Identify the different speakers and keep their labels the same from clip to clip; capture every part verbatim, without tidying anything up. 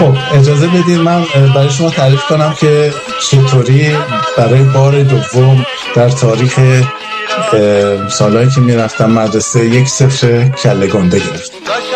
Speaker 1: خب اجازه بدید من برای شما تعریف کنم که چطوری برای بار دوم در تاریخ سالهایی که میرفتم مدرسه یک صفر کله گنده گرفت.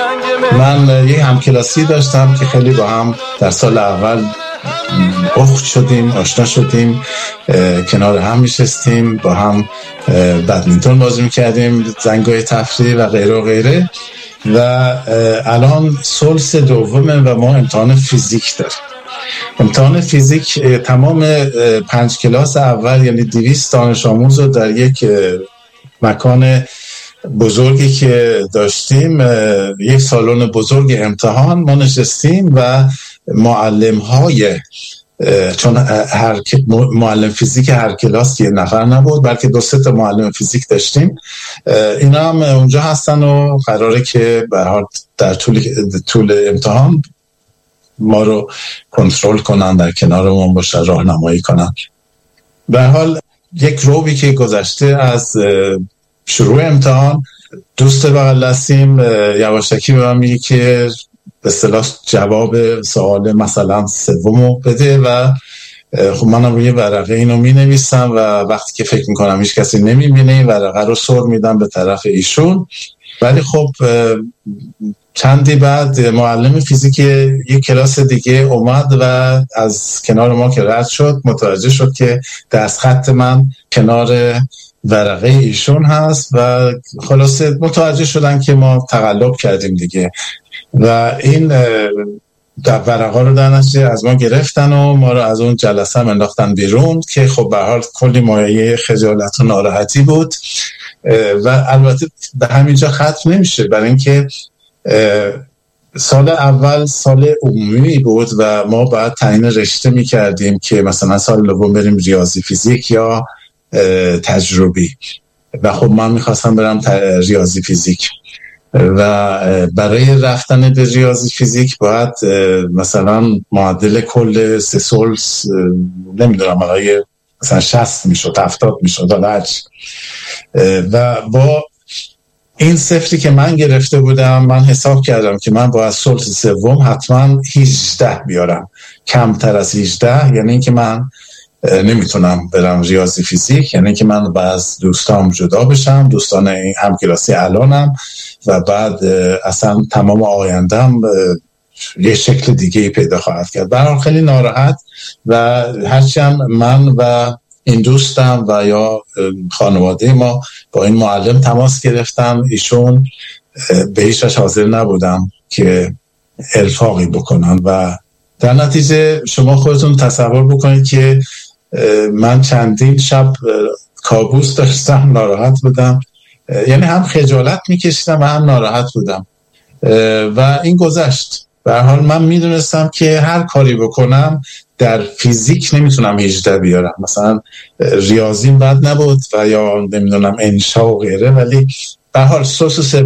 Speaker 1: من یک همکلاسی داشتم که خیلی با هم در سال اول اخت شدیم، آشنا شدیم، کنار هم میشستیم، با هم بدمینتون بازی میکردیم، زنگای تفریح و غیره و غیره. و الان سلس دومه و ما امتحان فیزیک داریم. امتحان فیزیک تمام پنج کلاس اول یعنی دویست دانش آموز رو در یک مکان بزرگی که داشتیم، یک سالن بزرگ امتحان ما نشستیم و معلم های چون هر معلم فیزیک هر کلاس یه نفر نبود بلکه دو سه تا معلم فیزیک داشتیم، اینا هم اونجا هستن و قراره که به هر حال در طول طول امتحان ما رو کنترل کنن، در کنارمون باشن، راهنمایی کنن. به هر حال یک روبی که گذشته از شروع امتحان، دوست بغل دستیم یواشکی به من میگه که به اصطلاح جواب سوال مثلا سومو بده و خب منم روی ورقه اینو می نویسم و وقتی که فکر میکنم هیچ کسی نمی بینه این ورقه رو سر میدم به طرف ایشون. ولی خب چندی بعد معلم فیزیک یک کلاس دیگه اومد و از کنار ما که رد شد متوجه شد که دست خط من کنار ورقه ایشون هست و خلاصه متوجه شدن که ما تقلب کردیم دیگه و این در ورقه رو در نتیجه از ما گرفتن و ما رو از اون جلسه هم انداختن بیرون که خب به هر حال کلی مایه خجالت و ناراحتی بود و البته به همینجا ختم نمیشه، برای اینکه سال اول سال عمومی بود و ما باید تعیین رشته میکردیم که مثلا سال دوم بریم ریاضی فیزیک یا تجربی و خب من میخواستم برم ریاضی فیزیک و برای رفتن به ریاضی فیزیک باید مثلا معادل کل سه سلس نمیدونم برای مثلا شصت میشد هفتاد میشد دالج و با این صفری که من گرفته بودم من حساب کردم که من باید سلس سوم حتما هجده بیارم، کمتر از هجده یعنی اینکه من نمیتونم برم ریاضی فیزیک، یعنی که من باید از دوستام جدا بشم، دوستان همکلاسی الانم و بعد اصلا تمام آیندم یه شکل دیگه پیدا خواهد کرد. برای خیلی ناراحت و هرچی هم من و این دوستم و یا خانواده ما با این معلم تماس گرفتم، ایشون به هیچ وجه حاضر نبودم که الحاقی بکنن و در نتیجه شما خودتون تصور بکنید که من چندین شب کابوس داشتم، ناراحت بودم، یعنی هم خجالت میکشیدم و هم ناراحت بودم و این گذشت. به هر حال من میدونستم که هر کاری بکنم در فیزیک نمیتونم هجده بیارم، مثلا ریاضیم بد نبود و یا نمیدونم انشا و غیره، ولی به هر حال سوس